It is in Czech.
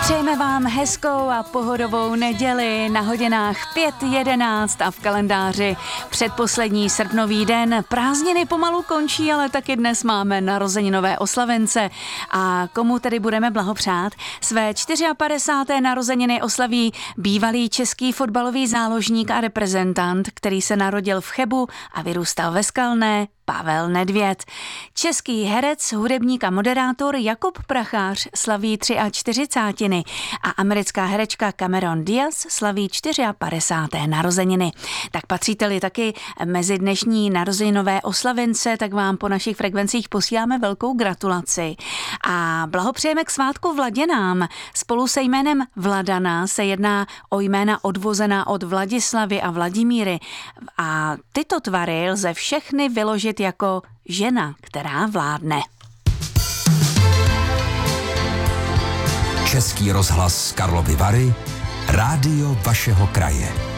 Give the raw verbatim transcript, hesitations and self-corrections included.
Přejeme vám hezkou a pohodovou neděli na hodinách pět jedenáct a v kalendáři předposlední srpnový den. Prázdniny pomalu končí, ale taky dnes máme narozeninové oslavence. A komu tedy budeme blahopřát? Své padesát čtyři narozeniny oslaví bývalý český fotbalový záložník a reprezentant, který se narodil v Chebu a vyrůstal ve Skalné, Pavel Nedvěd. Český herec, hudebník a moderátor Jakub Prachář slaví čtyřicátiny a americká herečka Cameron Diaz slaví padesát čtyři narozeniny. Tak patříte-li taky mezi dnešní narozeninové oslavence, tak vám po našich frekvencích posíláme velkou gratulaci. A blahopřejeme k svátku Vladěnám. Spolu se jménem Vladana se jedná o jména odvozená od Vladislavy a Vladimíry. A tyto tvary lze všechny vyložit jako žena, která vládne. Český rozhlas Karlovy Vary, rádio vašeho kraje.